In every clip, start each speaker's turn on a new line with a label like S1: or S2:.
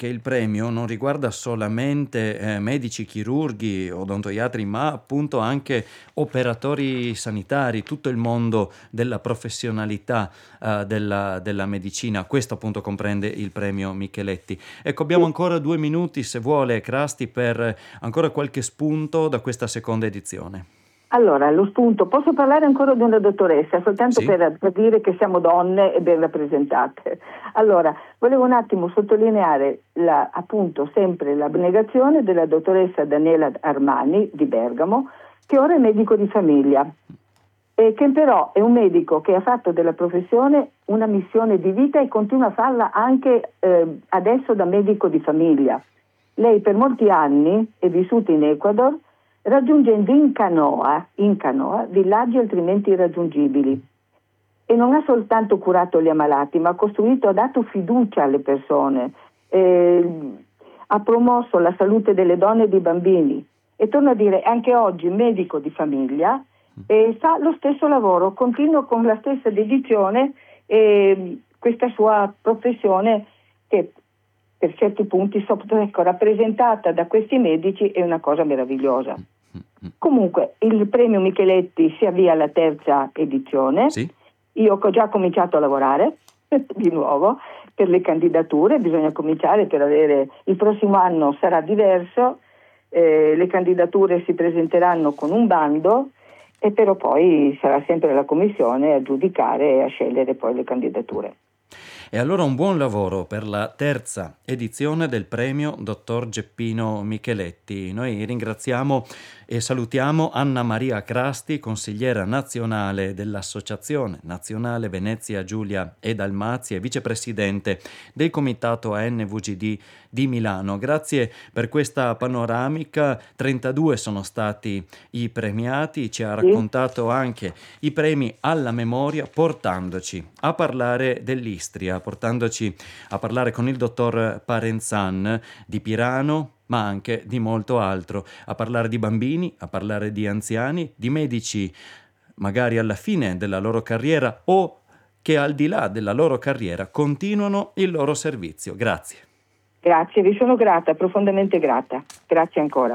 S1: che il premio non riguarda solamente medici, chirurghi, odontoiatri, ma appunto anche operatori sanitari, tutto il mondo della professionalità della medicina. Questo appunto comprende il premio Micheletti. Ecco, abbiamo ancora 2 minuti, se vuole, Crasti, per ancora qualche spunto da questa seconda edizione.
S2: Allora, lo spunto, posso parlare ancora di una dottoressa, soltanto
S1: Sì.
S2: per dire che siamo donne e ben rappresentate. Allora, volevo un attimo sottolineare appunto sempre l'abnegazione della dottoressa Daniela Armani di Bergamo, che ora è medico di famiglia e che però è un medico che ha fatto della professione una missione di vita e continua a farla anche adesso da medico di famiglia. Lei per molti anni è vissuta in Ecuador, raggiungendo in canoa villaggi altrimenti irraggiungibili, e non ha soltanto curato gli ammalati, ma ha dato fiducia alle persone, ha promosso la salute delle donne e dei bambini, e torno a dire, anche oggi medico di famiglia, fa lo stesso lavoro, continua con la stessa dedizione e questa sua professione che per certi punti rappresentata da questi medici è una cosa meravigliosa. Comunque il premio Micheletti si avvia alla 3ª edizione.
S1: Sì.
S2: Io ho già cominciato a lavorare di nuovo per le candidature, bisogna cominciare per avere, il prossimo anno sarà diverso, le candidature si presenteranno con un bando e però poi sarà sempre la commissione a giudicare e a scegliere poi le candidature.
S1: E allora un buon lavoro per la 3ª edizione del premio Dottor Geppino Micheletti. Noi ringraziamo e salutiamo Anna Maria Crasti, consigliera nazionale dell'Associazione Nazionale Venezia Giulia e Dalmazia e vicepresidente del Comitato ANVGD di Milano. Grazie per questa panoramica. 32 sono stati i premiati, ci ha raccontato anche i premi alla memoria, portandoci a parlare dell'Istria, portandoci a parlare con il dottor Parenzan di Pirano, ma anche di molto altro, a parlare di bambini, a parlare di anziani, di medici magari alla fine della loro carriera o che al di là della loro carriera continuano il loro servizio. Grazie.
S2: Grazie, vi sono grata, profondamente grata. Grazie ancora.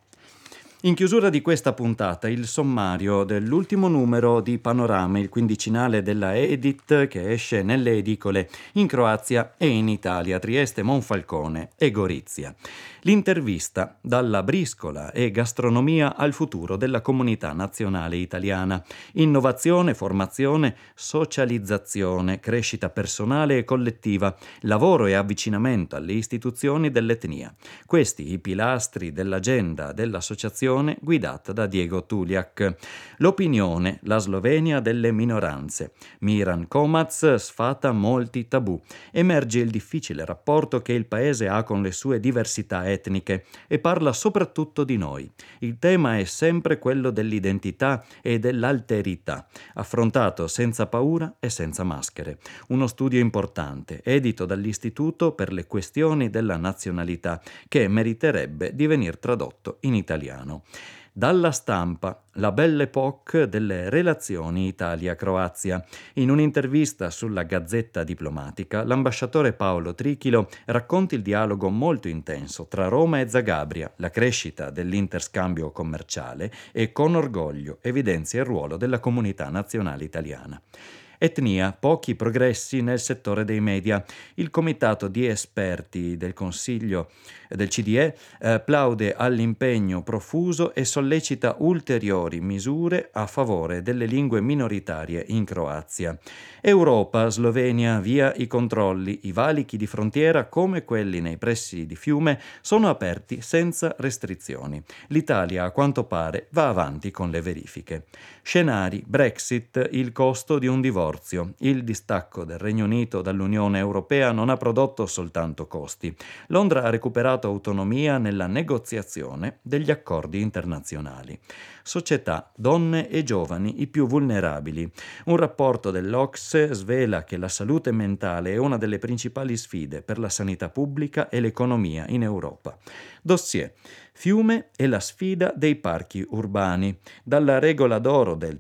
S1: In chiusura di questa puntata, il sommario dell'ultimo numero di Panorama, il quindicinale della Edit che esce nelle edicole in Croazia e in Italia, Trieste, Monfalcone e Gorizia. L'intervista dalla briscola e gastronomia al futuro della comunità nazionale italiana. Innovazione, formazione, socializzazione, crescita personale e collettiva, lavoro e avvicinamento alle istituzioni dell'etnia. Questi i pilastri dell'agenda dell'associazione guidata da Diego Tuliak. L'opinione, la Slovenia delle minoranze. Miran Komac sfata molti tabù. Emerge il difficile rapporto che il paese ha con le sue diversità etniche e parla soprattutto di noi. Il tema è sempre quello dell'identità e dell'alterità, affrontato senza paura e senza maschere. Uno studio importante, edito dall'Istituto per le questioni della nazionalità, che meriterebbe di venir tradotto in italiano. Dalla Stampa, la Belle Époque delle relazioni Italia-Croazia. In un'intervista sulla Gazzetta Diplomatica, l'ambasciatore Paolo Trichilo racconta il dialogo molto intenso tra Roma e Zagabria, la crescita dell'interscambio commerciale e con orgoglio evidenzia il ruolo della comunità nazionale italiana. Etnia, pochi progressi nel settore dei media. Il comitato di esperti del Consiglio del CDE plaude all'impegno profuso e sollecita ulteriori misure a favore delle lingue minoritarie in Croazia. Europa, Slovenia, via i controlli. I valichi di frontiera, come quelli nei pressi di fiume, sono aperti senza restrizioni. L'Italia, a quanto pare, va avanti con le verifiche. Scenari, Brexit, il costo di un divorzio. Il distacco del Regno Unito dall'Unione Europea non ha prodotto soltanto costi. Londra ha recuperato autonomia nella negoziazione degli accordi internazionali. Società, donne e giovani, i più vulnerabili. Un rapporto dell'OCSE svela che la salute mentale è una delle principali sfide per la sanità pubblica e l'economia in Europa. Dossier. Fiume e la sfida dei parchi urbani. Dalla regola d'oro del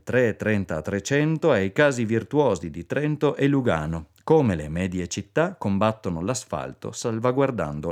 S1: 330-300 ai casi virtuosi di Trento e Lugano. Come le medie città combattono l'asfalto salvaguardando